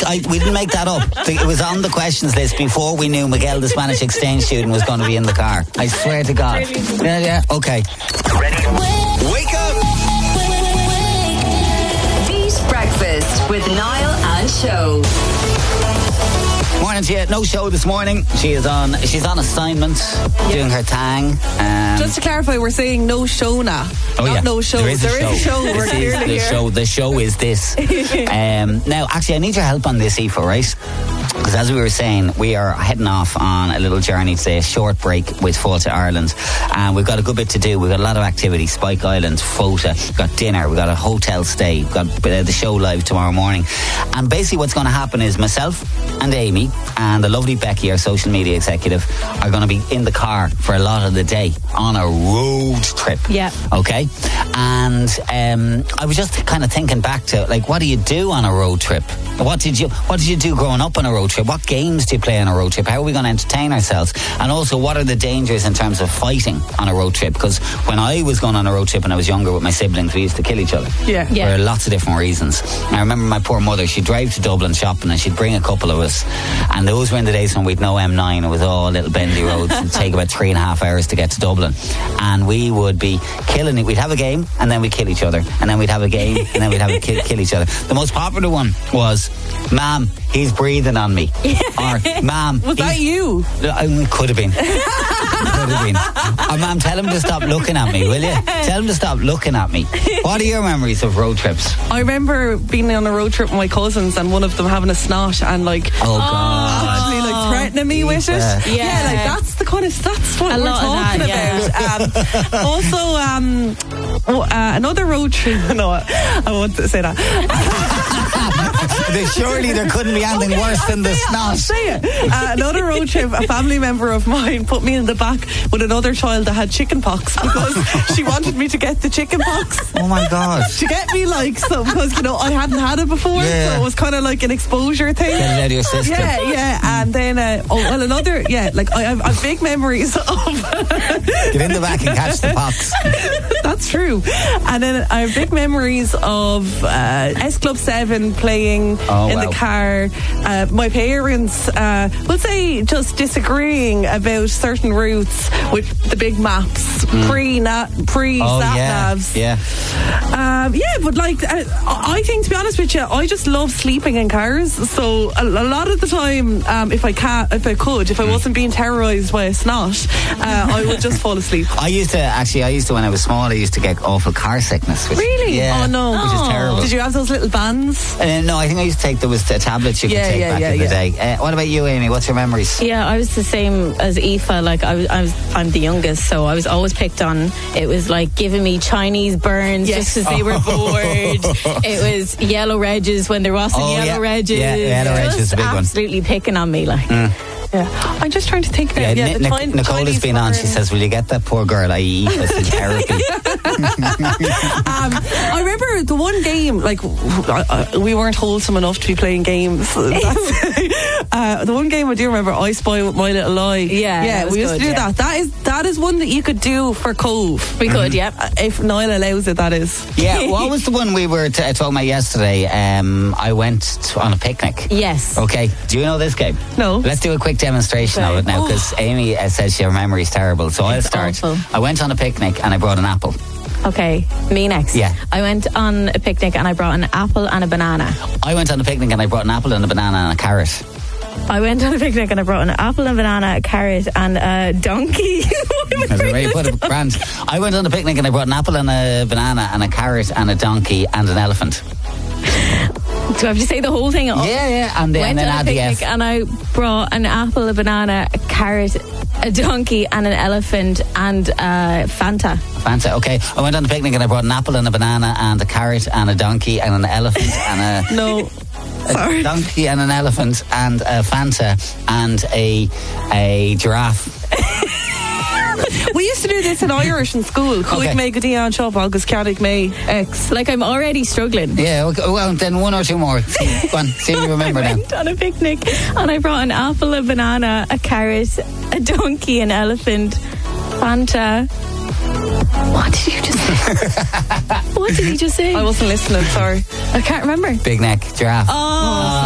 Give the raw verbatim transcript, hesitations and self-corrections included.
I, we didn't make that up. It was on the questions list before we knew Miguel, the Spanish exchange student, was going to be in the car. I swear to God. Yeah, yeah. Okay. Ready? Wake up! Beat Breakfast with Niall and Show. Morning to you. No show this morning. She is on. She's on assignment, yeah. doing her thing. Um, Just to clarify, we're saying no show now. Oh Not yeah, no show. There is a there show. Is a show. We're This is clearly the here. show. The show is this. um, now, actually, I need your help on this, Aoife, right? Because as we were saying, we are heading off on a little journey today, a short break with Fota Ireland. And we've got a good bit to do. We've got a lot of activity. Spike Island, Fota, we've got dinner, we've got a hotel stay, we've got uh, the show live tomorrow morning. And basically what's going to happen is myself and Amy and the lovely Becky, our social media executive, are going to be in the car for a lot of the day on a road trip. Yeah. Okay? And um, I was just kind of thinking back to, like, what do you do on a road trip? What did you What did you do growing up on a road trip? What games do you play on a road trip? How are we going to entertain ourselves? And also, what are the dangers in terms of fighting on a road trip? Because when I was going on a road trip when I was younger with my siblings, we used to kill each other. Yeah. Yeah. For lots of different reasons. I remember my poor mother, she'd drive to Dublin shopping and she'd bring a couple of us. And those were in the days when we'd no M nine. It was all little bendy roads. It'd take about three and a half hours to get to Dublin. And we would be killing it. We'd have a game and then we'd kill each other. And then we'd have a game and then we'd have a kill, kill each other. The most popular one was, Ma'am, he's breathing on me. Or, Ma'am, was that you? Um, could have been. Could have been. Oh, Ma'am, tell him to stop looking at me, will you? Tell him to stop looking at me. What are your memories of road trips? I remember being on a road trip with my cousins and one of them having a snot and like Oh, God. actually like threatening me with it. Yeah. Yeah, Yeah. like that's the kind of that's what A we're lot of talking that, about. Um, also, um, oh, uh, another road trip. No, I, I want to say that. Surely there couldn't be anything Okay, worse I'll than the say it, I'll snot. say it. Uh, another road trip, a family member of mine put me in the back with another child that had chicken pox because she wanted me to get the chicken pox. Oh my God. To get me like, so because, you know, I hadn't had it before, Yeah. so it was kind of like an exposure thing. Get it out of your system. Yeah, yeah, and then, uh, oh, well, another, yeah, like, I have, I have big memories of... Get in the back and catch the pox. That's true. And then I have big memories of uh, S Club seven playing Oh, in wow. the car. Uh, my parents, uh, let's say, just disagreeing about certain routes with the big maps, pre pre Oh, sat yeah. navs. Yeah. Um, yeah, but like, uh, I think, to be honest with you, I just love sleeping in cars. So a, a lot of the time, um, if I can, if I could, if I wasn't being terrorised by a snot, uh, I would just fall asleep. I used to, actually, I used to, when I was small, I used to get awful car sickness. Which, Really? Yeah. Oh, no. Which is Oh. terrible. Did you have those little bands? Uh, no, I think I used to take, there was a tablets you Yeah, could take yeah, back yeah, in the yeah. day. Uh, what about you, Amy? What's your memories? Yeah, I was the same as Aoife. Like I was, I was, I'm the youngest, so I was always picked on. It was like giving me Chinese burns Yes. just because they were bored. It was yellow redges when there wasn't Oh, yellow yeah. redges. Yeah, yellow Just redges is a big one. absolutely picking on me, like. Yeah. I'm just trying to think now. Yeah, Yeah, Ni- the Nic- Chin- Nicole has Chinese been on. She burn. says, will you get that poor girl, that is Aoife, in therapy? Um, I remember the one game, like, uh, uh, we weren't wholesome enough to be playing games. That's, uh, the one game I do remember, I Spy with My Little Lie. Yeah, yeah, that was we used good, to do yeah. that. That is that is one that you could do for Cove. We could, yeah. Uh, If Niall allows it, that is. Yeah, what was the one we were t- talking about yesterday? Um, I went to, on a picnic. Yes. Okay, do you know this game? No. Let's do a quick demonstration Okay. of it now, because Amy uh, says her memory is terrible. So I'll It's start. awful. I went on a picnic and I brought an apple. Okay, me next. Yeah. I went on a picnic and I brought an apple and a banana. I went on a picnic and I brought an apple and a banana and a carrot. I went on a picnic and I brought an apple and banana, a carrot and a donkey. Because I already put a brand. I went on a picnic and I brought an apple and a banana and a carrot and a donkey and an elephant. Do I have to say the whole thing? Yeah, yeah, and then, Went and then on a add the picnic F. and I brought an apple, a banana, a carrot, a donkey and an elephant and uh, Fanta. Fanta, okay. I went on a picnic and I brought an apple and a banana and a carrot and a donkey and an elephant and a... No. A Sorry. donkey and an elephant and a Fanta and a a giraffe. We used to do this in Irish in school. Chuig Okay. me go dtí an seo agus ceadig me X. Like I'm already struggling. Yeah, okay, well, then one or two more. Go on, see if you remember I now. went on a picnic and I brought an apple, a banana, a carrot, a donkey, an elephant, Fanta. What did you just say? What did he just say? I wasn't listening, sorry. I can't remember. Big neck, giraffe. Oh,